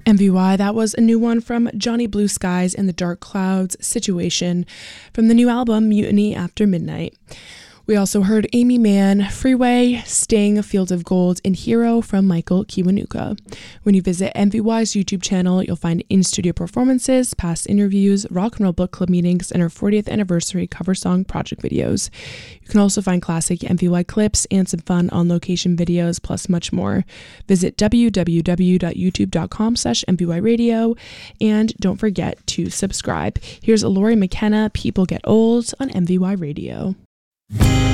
MVY, that was a new one from Johnny Blue Skies and the Dark Clouds, Situation, from the new album Mutiny After Midnight. We also heard Amy Mann, Freeway, Sting, Fields of Gold, and Hero from Michael Kiwanuka. When you visit MVY's YouTube channel, you'll find in-studio performances, past interviews, rock and roll book club meetings, and our 40th anniversary cover song project videos. You can also find classic MVY clips and some fun on-location videos, plus much more. Visit www.youtube.com/MVYradio, and don't forget to subscribe. Here's Lori McKenna, People Get Old on MVY Radio.